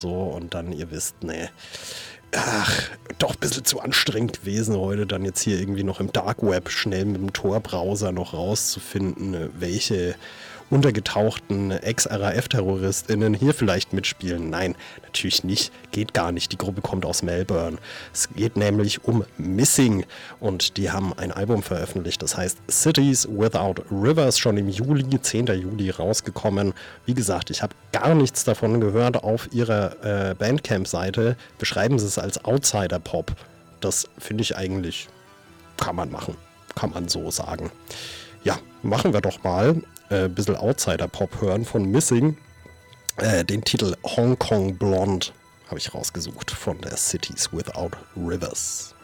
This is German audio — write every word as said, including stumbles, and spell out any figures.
so und dann, ihr wisst, ne, ach, doch ein bisschen zu anstrengend gewesen heute, dann jetzt hier irgendwie noch im Dark Web schnell mit dem Tor-Browser noch rauszufinden, welche untergetauchten Ex-R A F-TerroristInnen hier vielleicht mitspielen. Nein, natürlich nicht. Geht gar nicht. Die Gruppe kommt aus Melbourne. Es geht nämlich um Missing und die haben ein Album veröffentlicht, das heißt Cities Without Rivers, schon im Juli, zehnten Juli rausgekommen. Wie gesagt, ich habe gar nichts davon gehört auf ihrer äh, Bandcamp-Seite. Beschreiben sie es als Outsider-Pop. Das finde ich eigentlich, kann man machen. Kann man so sagen. Ja, machen wir doch mal ein äh, bisschen Outsider-Pop hören von Missing. Äh, den Titel Hong Kong Blonde habe ich rausgesucht von der Cities Without Rivers.